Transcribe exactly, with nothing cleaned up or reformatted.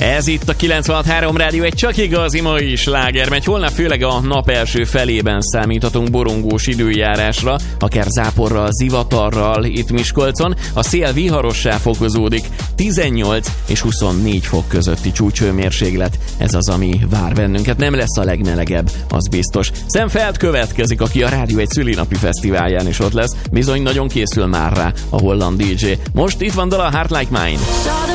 Ez itt a kilencvenhat három Rádió, egy csak igazi mai sláger megy. Holnap főleg a nap első felében számíthatunk borongós időjárásra, akár záporral, zivatarral itt Miskolcon. A szél viharossá fokozódik, tizennyolc és huszonnégy fok közötti csúcshőmérséklet. Ez az, ami vár bennünket. Nem lesz a legmelegebb, az biztos. Sam Feld következik, aki a Rádió egy szülinapi fesztiválján is ott lesz. Bizony nagyon készül már rá a holland dé dzsé. Most itt van dal a Heart Like Mine.